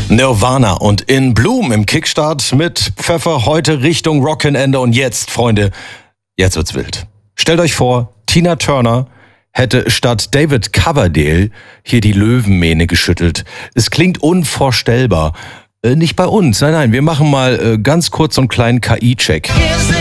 Nirvana und In Bloom im Kickstart mit Pfeffer heute Richtung Rockenende. Und jetzt, Freunde, jetzt wird's wild. Stellt euch vor, Tina Turner hätte statt David Coverdale hier die Löwenmähne geschüttelt. Es klingt unvorstellbar. Nicht bei uns, nein, wir machen mal ganz kurz so einen kleinen KI-Check.